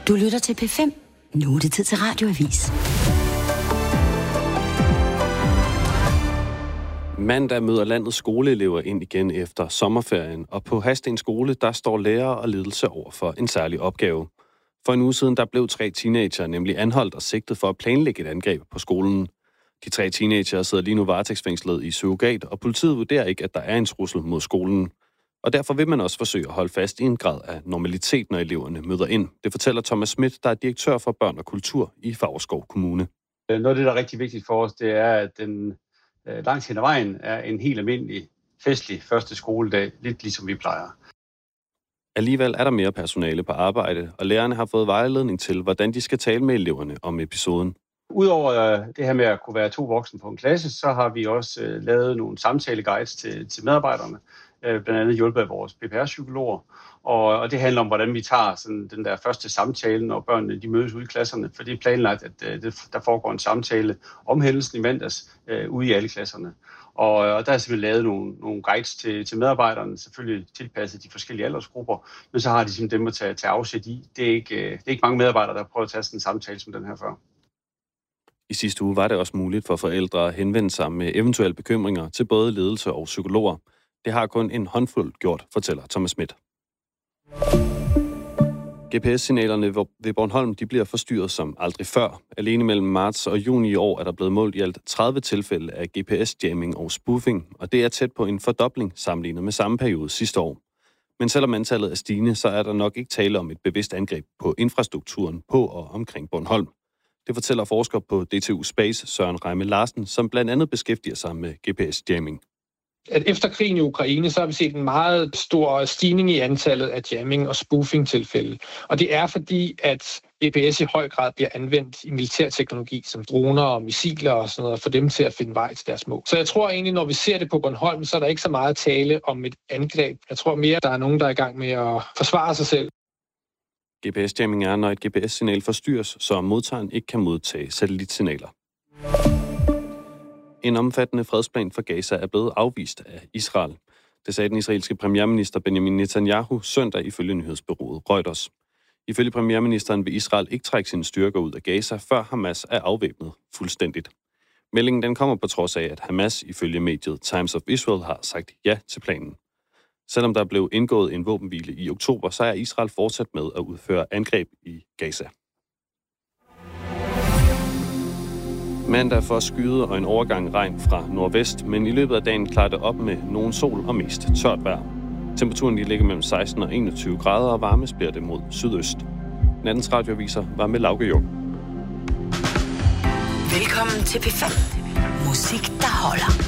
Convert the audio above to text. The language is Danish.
Du lytter til P5. Nu er det tid til Radioavis. Mandag møder landets skoleelever ind igen efter sommerferien, og på Hadsten skole, der står lærere og ledelse over for en særlig opgave. For en uge siden, der blev 3 teenager nemlig anholdt og sigtet for at planlægge et angreb på skolen. De 3 teenager sidder lige nu varetægtsfængslet i surrogat, og politiet vurderer ikke, at der er en trussel mod skolen. Og derfor vil man også forsøge at holde fast i en grad af normalitet, når eleverne møder ind. Det fortæller Thomas Schmidt, der er direktør for børn og kultur i Favrskov Kommune. Noget af det, der er rigtig vigtigt for os, det er, at den langt hen ad vejen er en helt almindelig, festlig første skoledag, lidt ligesom vi plejer. Alligevel er der mere personale på arbejde, og lærerne har fået vejledning til, hvordan de skal tale med eleverne om episoden. Udover det her med at kunne være 2 voksne på en klasse, så har vi også lavet nogle samtaleguides til medarbejderne, blandt andet hjulpet af vores PPR-psykologer. Og det handler om, hvordan vi tager sådan den der første samtale, når børnene de mødes ude i klasserne. For det er planlagt, at der foregår en samtale om hændelsen i mandags ude i alle klasserne. Og der er simpelthen lavet nogle guides til medarbejderne, selvfølgelig tilpasset de forskellige aldersgrupper, men så har de simpelthen dem at tage afsæt i. Det er ikke mange medarbejdere, der prøver at tage sådan en samtale som den her før. I sidste uge var det også muligt for forældre at henvende sig med eventuelle bekymringer til både ledelse og psykologer. Det har kun en håndfuld gjort, fortæller Thomas Schmidt. GPS-signalerne ved Bornholm de bliver forstyrret som aldrig før. Alene mellem marts og juni i år er der blevet målt i alt 30 tilfælde af GPS-jamming og spoofing, og det er tæt på en fordobling sammenlignet med samme periode sidste år. Men selvom antallet er stigende, så er der nok ikke tale om et bevidst angreb på infrastrukturen på og omkring Bornholm. Det fortæller forsker på DTU Space Søren Reimme Larsen, som blandt andet beskæftiger sig med GPS-jamming. At efter krigen i Ukraine, så har vi set en meget stor stigning i antallet af jamming- og spoofing-tilfælde. Og det er fordi, at GPS i høj grad bliver anvendt i militærteknologi, som droner og missiler og sådan noget, for dem til at finde vej til deres mål. Så jeg tror egentlig, når vi ser det på Bornholm, så er der ikke så meget tale om et angreb. Jeg tror mere, at der er nogen, der er i gang med at forsvare sig selv. GPS-jamming er, når et GPS-signal forstyrres, så modtageren ikke kan modtage satellitsignaler. En omfattende fredsplan for Gaza er blevet afvist af Israel. Det sagde den israelske premierminister Benjamin Netanyahu søndag ifølge nyhedsbureauet Reuters. Ifølge premierministeren vil Israel ikke trække sine styrker ud af Gaza, før Hamas er afvæbnet fuldstændigt. Meldingen den kommer på trods af, at Hamas ifølge mediet Times of Israel har sagt ja til planen. Selvom der blev indgået en våbenhvile i oktober, så er Israel fortsat med at udføre angreb i Gaza. Mandag får skyde og en overgang regn fra nordvest, men i løbet af dagen klarer det op med nogen sol og mest tørt vejr. Temperaturen ligger mellem 16 og 21 grader, og varmes bliver det mod sydøst. Nattens radioaviser var med Lauke Jung. Velkommen til P5. Musik, der holder.